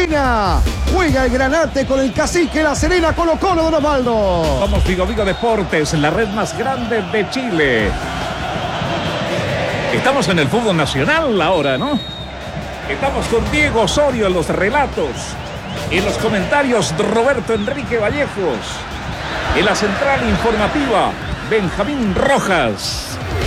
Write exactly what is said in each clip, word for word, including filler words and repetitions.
Serena. Juega el Granate con el Cacique La Serena, Colo Colo, don Osvaldo. Vamos, Vigo Vigo Deportes, la red más grande de Chile. Estamos en el fútbol nacional ahora, ¿no? Estamos con Diego Osorio en los relatos. En los comentarios, Roberto Enrique Vallejos. En la central informativa, Benjamín Rojas.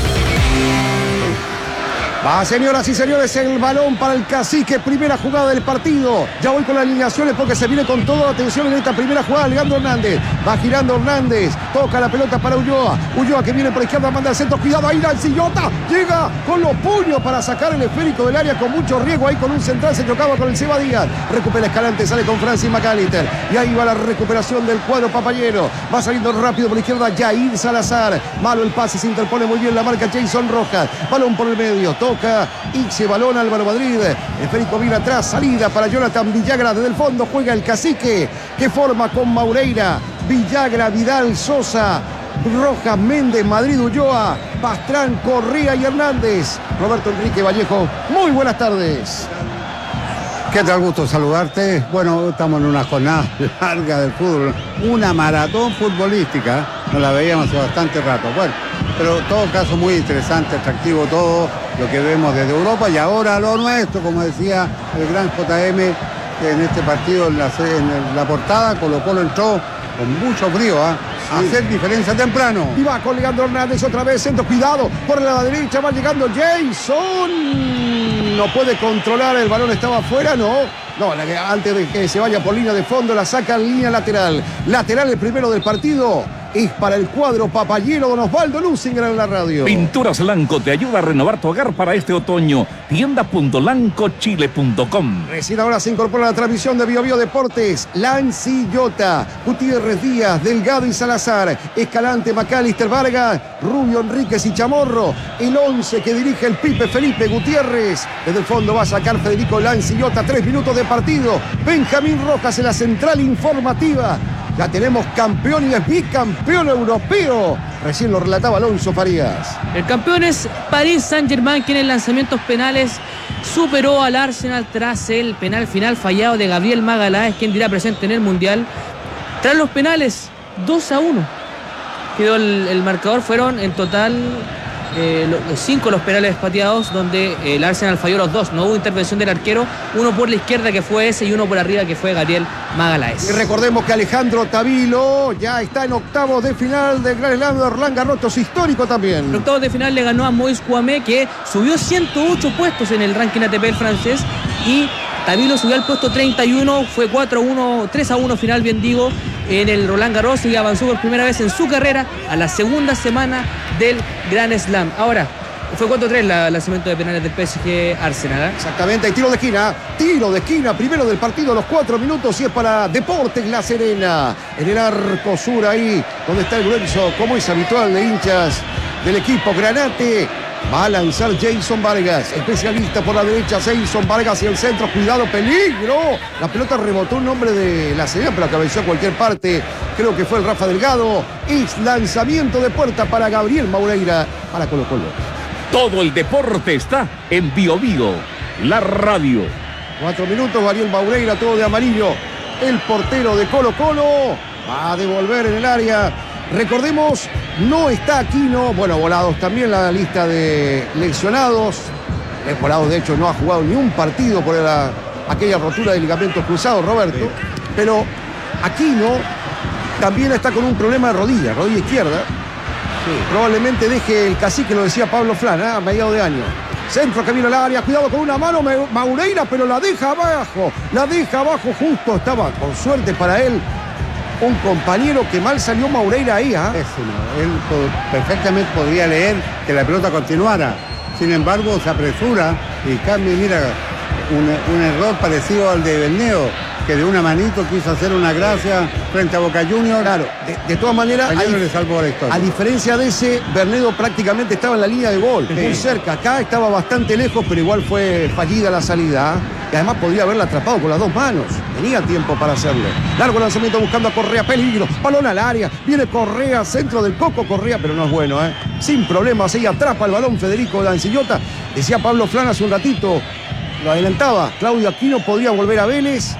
Va, señoras y señores, el balón para el Cacique, primera jugada del partido. Ya voy con las alineaciones porque se viene con toda atención en esta primera jugada. Leandro Hernández, va girando Hernández, toca la pelota para Ulloa. Ulloa que viene por izquierda, manda al centro, cuidado ahí, Lancillota, llega con los puños para sacar el esférico del área con mucho riesgo. Ahí con un central se chocaba con el Seba Díaz. Recupera Escalante, sale con Francis McAllister. Y ahí va la recuperación del cuadro papayero. Va saliendo rápido por la izquierda Jair Salazar. Malo el pase, se interpone muy bien la marca Jason Rojas. Balón por el medio, toca y se balona Álvaro Madrid. Esférico viene atrás, salida para Jonathan Villagra. Desde el fondo juega el Cacique, que forma con Maureira, Villagra, Vidal, Sosa, Rojas, Méndez, Madrid, Ulloa, Pastrán, Correa y Hernández. Roberto Enrique Vallejo, muy buenas tardes. ¿Qué tal? Gusto saludarte. Bueno, estamos en una jornada larga del fútbol, una maratón futbolística, no la veíamos hace bastante rato. Bueno, pero en todo caso muy interesante, atractivo todo lo que vemos desde Europa y ahora lo nuestro, como decía el gran J M en este partido, en la, en la portada, Colo Colo entró con mucho frío, ¿eh? Sí. Hacer diferencia temprano. Y va con Leandro Hernández otra vez, centro, cuidado, por la derecha va llegando Jason. No puede controlar, el balón estaba afuera, no. No, la que antes de que se vaya por línea de fondo, la saca en línea lateral. Lateral el primero del partido. Es para el cuadro papayero, don Osvaldo Luzinger en la radio. Pinturas Lanco te ayuda a renovar tu hogar para este otoño. tienda punto lanco chile punto com. Recién ahora se incorpora a la transmisión de Bio Bio Deportes. Lancillota, Gutiérrez Díaz, Delgado y Salazar, Escalante, McAllister, Vargas, Rubio, Enríquez y Chamorro. El once que dirige el Pipe Felipe Gutiérrez. Desde el fondo va a sacar Federico Lancillota. Tres minutos de partido. Benjamín Rojas en la central informativa. Ya tenemos campeón y es bicampeón europeo. Recién lo relataba Alonso Farías. El campeón es Paris Saint-Germain, quien en lanzamientos penales superó al Arsenal tras el penal final fallado de Gabriel Magaláes, quien dirá presente en el Mundial. Tras los penales, dos a uno. Quedó el, el marcador, fueron en total eh, cinco los penales pateados, donde el Arsenal falló los dos. No hubo intervención del arquero, uno por la izquierda que fue ese y uno por arriba que fue Gabriel Magaláes. Y recordemos que Alejandro Tavilo ya está en octavos de final del Gran Slam de Roland Garros, histórico también. En octavos de final le ganó a Moïse Kouamé, que subió ciento ocho puestos en el ranking A T P el francés, y Tavilo subió al puesto treinta y uno, fue cuatro a uno, tres a uno final, bien digo, en el Roland Garros, y avanzó por primera vez en su carrera a la segunda semana del Grand Slam. Ahora, fue cuatro a tres el lanzamiento de penales del P S G Arsenal, ¿eh? Exactamente, y tiro de esquina, tiro de esquina, primero del partido, los cuatro minutos, y es para Deportes La Serena. En el arco sur, ahí donde está el grueso, como es habitual, de hinchas del equipo Granate. Va a lanzar Jason Vargas, especialista por la derecha, Jason Vargas hacia el centro, cuidado, peligro. La pelota rebotó un hombre de La Serena, pero cabeceó a cualquier parte. Creo que fue el Rafa Delgado. Es lanzamiento de puerta para Gabriel Maureira, para Colo Colo. Todo el deporte está en Bio Bio, la radio. Cuatro minutos, Gabriel Maureira, todo de amarillo. El portero de Colo Colo va a devolver en el área. Recordemos, no está Aquino, bueno, Volados también, la lista de lesionados. El Volados, de hecho, no ha jugado ni un partido por la, aquella rotura de ligamentos cruzados, Roberto. Sí. Pero Aquino también está con un problema de rodilla, rodilla izquierda. Sí. Probablemente deje el Cacique, lo decía Pablo Flán, ¿eh? A mediados de año. Centro que vino al área, cuidado con una mano Maureira, pero la deja abajo, la deja abajo justo, estaba con suerte para él. Un compañero que mal salió Maureira ahí, ¿ah? ¿eh? Él perfectamente podría leer que la pelota continuara. Sin embargo, se apresura y cambia, mira, un, un error parecido al de Berneo, que de una manito quiso hacer una gracia frente a Boca Juniors. Claro, de, de todas maneras, a, le salvó la historia. A diferencia de ese, Bernedo prácticamente estaba en la línea de gol, sí. Muy cerca. Acá estaba bastante lejos, pero igual fue fallida la salida, ¿eh? Y además podría haberla atrapado con las dos manos. Tenía tiempo para hacerlo. Largo lanzamiento buscando a Correa, peligro, balón al área, viene Correa, centro del Coco Correa, pero no es bueno, ¿eh? Sin problemas, ahí atrapa el balón Federico Lancillota. Decía Pablo Flán hace un ratito, lo adelantaba, Claudio Aquino podría volver a Vélez.